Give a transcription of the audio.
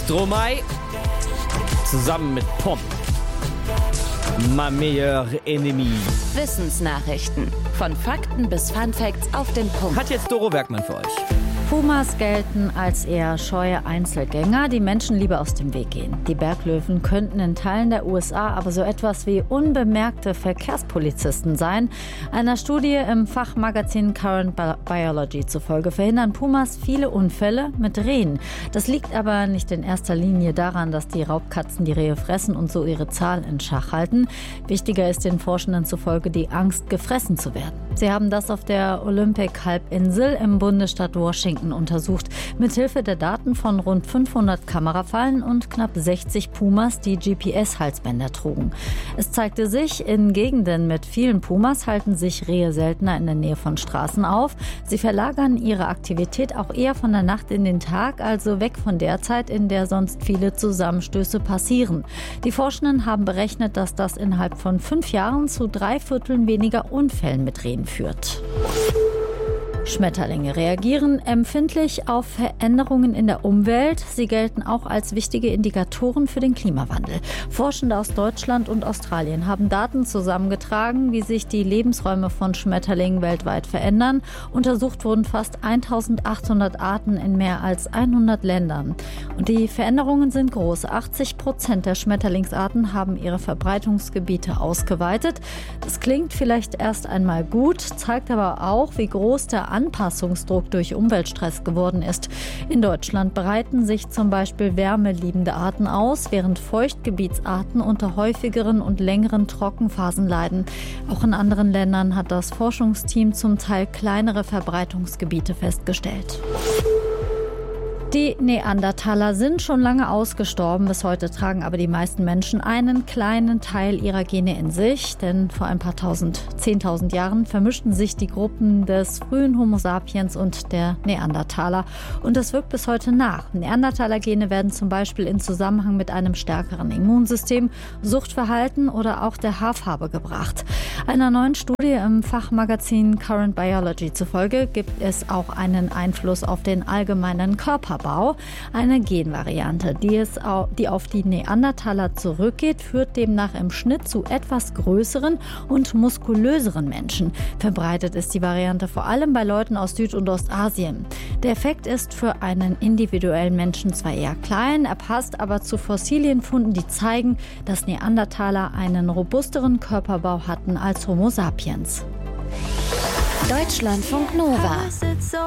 Stromae zusammen mit Pom. Ma meilleure ennemie. Wissensnachrichten. Von Fakten bis Funfacts auf den Punkt. Hat jetzt Doro Werkmann für euch. Pumas gelten als eher scheue Einzelgänger, die Menschen lieber aus dem Weg gehen. Die Berglöwen könnten in Teilen der USA aber so etwas wie unbemerkte Verkehrspolizisten sein. Einer Studie im Fachmagazin Current Biology zufolge verhindern Pumas viele Unfälle mit Rehen. Das liegt aber nicht in erster Linie daran, dass die Raubkatzen die Rehe fressen und so ihre Zahl in Schach halten. Wichtiger ist den Forschenden zufolge die Angst, gefressen zu werden. Sie haben das auf der Olympic-Halbinsel im Bundesstaat Washington untersucht. Mithilfe der Daten von rund 500 Kamerafallen und knapp 60 Pumas, die GPS-Halsbänder trugen. Es zeigte sich, in Gegenden mit vielen Pumas halten sich Rehe seltener in der Nähe von Straßen auf. Sie verlagern ihre Aktivität auch eher von der Nacht in den Tag, also weg von der Zeit, in der sonst viele Zusammenstöße passieren. Die Forschenden haben berechnet, dass das innerhalb von 5 Jahren zu 3/4 weniger Unfällen mit Rehen führt. Schmetterlinge reagieren empfindlich auf Veränderungen in der Umwelt. Sie gelten auch als wichtige Indikatoren für den Klimawandel. Forschende aus Deutschland und Australien haben Daten zusammengetragen, wie sich die Lebensräume von Schmetterlingen weltweit verändern. Untersucht wurden fast 1800 Arten in mehr als 100 Ländern. Und die Veränderungen sind groß. 80% der Schmetterlingsarten haben ihre Verbreitungsgebiete ausgeweitet. Das klingt vielleicht erst einmal gut, zeigt aber auch, wie groß der Anpassungsdruck durch Umweltstress geworden ist. In Deutschland breiten sich zum Beispiel wärmeliebende Arten aus, während Feuchtgebietsarten unter häufigeren und längeren Trockenphasen leiden. Auch in anderen Ländern hat das Forschungsteam zum Teil kleinere Verbreitungsgebiete festgestellt. Die Neandertaler sind schon lange ausgestorben. Bis heute tragen aber die meisten Menschen einen kleinen Teil ihrer Gene in sich. Denn vor ein paar 10.000 Jahren vermischten sich die Gruppen des frühen Homo sapiens und der Neandertaler. Und das wirkt bis heute nach. Neandertaler-Gene werden zum Beispiel in Zusammenhang mit einem stärkeren Immunsystem, Suchtverhalten oder auch der Haarfarbe gebracht. Einer neuen Studie im Fachmagazin Current Biology zufolge gibt es auch einen Einfluss auf den allgemeinen Körperbau. Eine Genvariante, die auf die Neandertaler zurückgeht, führt demnach im Schnitt zu etwas größeren und muskulöseren Menschen. Verbreitet ist die Variante vor allem bei Leuten aus Süd- und Ostasien. Der Effekt ist für einen individuellen Menschen zwar eher klein, er passt aber zu Fossilienfunden, die zeigen, dass Neandertaler einen robusteren Körperbau hatten als Homo sapiens. Deutschlandfunk Nova.